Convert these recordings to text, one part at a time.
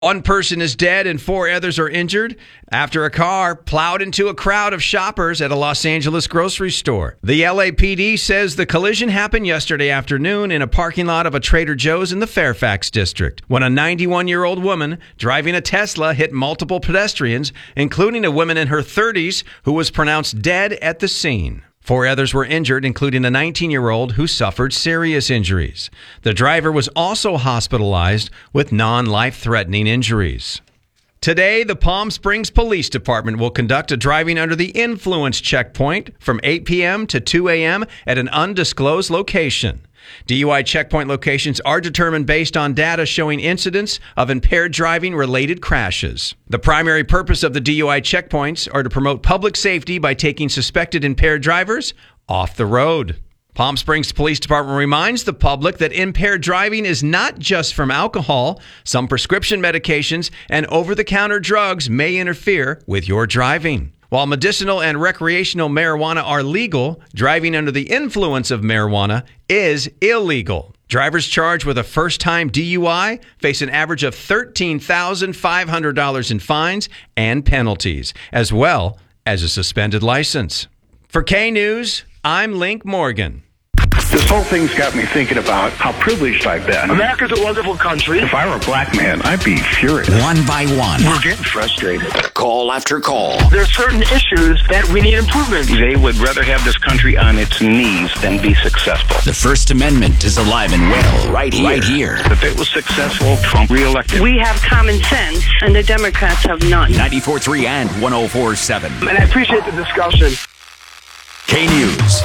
One person is dead and 4 others are injured after a car plowed into a crowd of shoppers at a Los Angeles grocery store. The LAPD says the collision happened yesterday afternoon in a parking lot of a Trader Joe's in the Fairfax district when a 91-year-old woman driving a Tesla hit multiple pedestrians, including a woman in her 30s who was pronounced dead at the scene. 4 others were injured, including a 19-year-old who suffered serious injuries. The driver was also hospitalized with non-life-threatening injuries. Today, the Palm Springs Police Department will conduct a driving under the influence checkpoint from 8 p.m. to 2 a.m. at an undisclosed location. DUI checkpoint locations are determined based on data showing incidents of impaired driving related crashes. The primary purpose of the DUI checkpoints are to promote public safety by taking suspected impaired drivers off the road. Palm Springs Police Department reminds the public that impaired driving is not just from alcohol. Some prescription medications and over-the-counter drugs may interfere with your driving. While medicinal and recreational marijuana are legal, driving under the influence of marijuana is illegal. Drivers charged with a first-time DUI face an average of $13,500 in fines and penalties, as well as a suspended license. For K-News, I'm Link Morgan. This whole thing's got me thinking about how privileged I've been. America's a wonderful country. If I were a black man, I'd be furious. One by one. We're getting frustrated. Call after call. There are certain issues that we need improvement. They would rather have this country on its knees than be successful. The First Amendment is alive and well right here. If it was successful, Trump reelected. We have common sense, and the Democrats have none. 94.3 and 104.7. And I appreciate the discussion. K-News.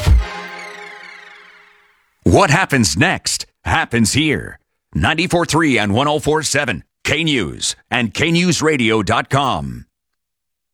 What happens next happens here. 94.3 and 104.7. K-News and KNewsRadio.com.